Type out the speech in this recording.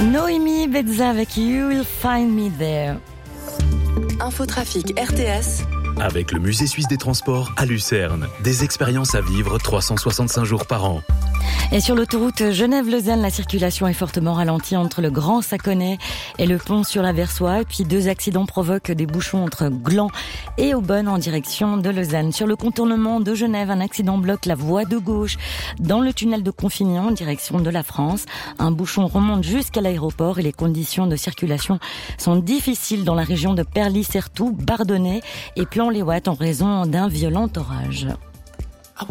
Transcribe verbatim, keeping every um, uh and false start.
Noémie Bezza avec You Will Find Me There. Infotrafic R T S. Avec le Musée Suisse des Transports à Lucerne. Des expériences à vivre trois cent soixante-cinq jours par an. Et sur l'autoroute Genève-Lausanne, la circulation est fortement ralentie entre le Grand Saconnet et le pont sur la Versoix. Et puis deux accidents provoquent des bouchons entre Gland et Aubonne en direction de Lausanne. Sur le contournement de Genève, un accident bloque la voie de gauche dans le tunnel de Confignon en direction de la France. Un bouchon remonte jusqu'à l'aéroport et les conditions de circulation sont difficiles dans la région de Perly-Certoux, Bardonnay et Plan-les-Ouates en raison d'un violent orage.